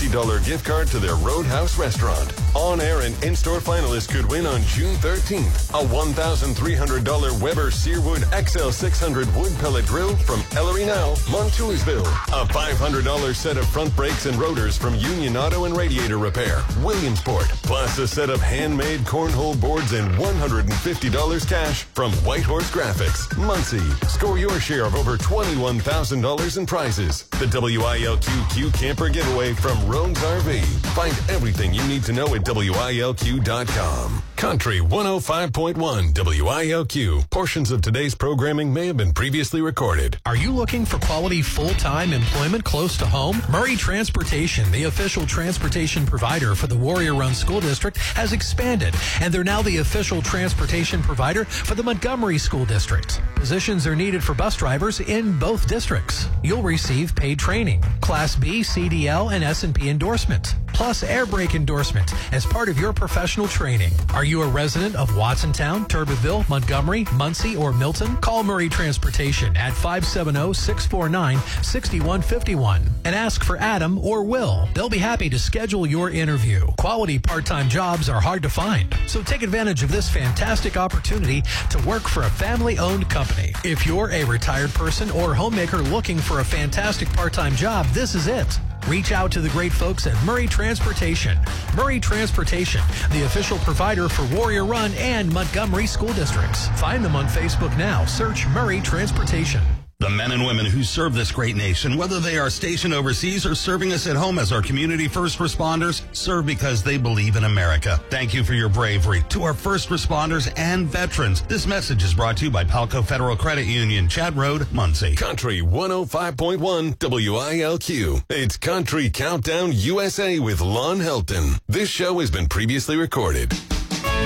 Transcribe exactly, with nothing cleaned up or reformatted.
fifty dollars gift card to their Roadhouse restaurant. On-air and in-store finalists could win on June thirteenth a one thousand three hundred dollars Weber Searwood X L six hundred wood pellet grill from Ellery Now, Montoursville. A five hundred dollars set of front brakes and rotors from Union Auto and Radiator Repair, Williamsport. Plus a set of handmade cornhole boards and one hundred fifty dollars cash from Whitehorse Graphics, Muncie. Score your share of over twenty-one thousand dollars in prizes. The W I L Q Q Camper Giveaway from Rogues R V. Find everything you need to know at W I L Q dot com. Country one oh five point one W I L Q. Portions of today's programming may have been previously recorded. Are you looking for quality full-time employment close to home? Murray Transportation, the official transportation provider for the Warrior Run School District, has expanded, and they're now the official transportation provider for the Montgomery School District. Positions are needed for bus drivers in both districts. You'll receive paid training, Class B, C D L, and S and P endorsement, plus air brake endorsement as part of your professional training. Are you a resident of Watsontown, Turbeville, Montgomery, Muncie, or Milton? Call Murray Transportation at five seven zero, six four nine, six one five one and ask for Adam or Will. They'll be happy to schedule your interview. Quality part-time jobs are hard to find, so take advantage of this fantastic opportunity to work for a family-owned company. If you're a retired person or homemaker looking for a fantastic part-time job, this is it. Reach out to the great folks at Murray Transportation. Murray Transportation, the official provider for Warrior Run and Montgomery school districts. Find them on Facebook now. Search Murray Transportation. The men and women who serve this great nation, whether they are stationed overseas or serving us at home as our community first responders, serve because they believe in America. Thank you for your bravery. To our first responders and veterans, this message is brought to you by Palco Federal Credit Union, Chad Road, Muncie. Country one oh five point one W I L Q. It's Country Countdown U S A with Lon Helton. This show has been previously recorded.